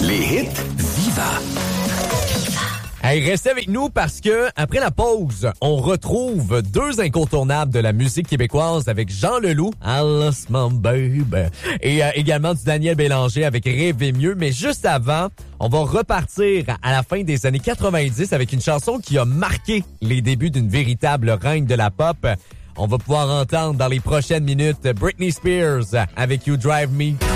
Les hits Viva. Hey, restez avec nous parce que après la pause, on retrouve deux incontournables de la musique québécoise avec Jean Leloup, Alice my baby, et également du Daniel Bélanger avec Rêver mieux. Mais juste avant, on va repartir à la fin des années 90 avec une chanson qui a marqué les débuts d'une véritable reine de la pop. On va pouvoir entendre dans les prochaines minutes Britney Spears avec You Drive Me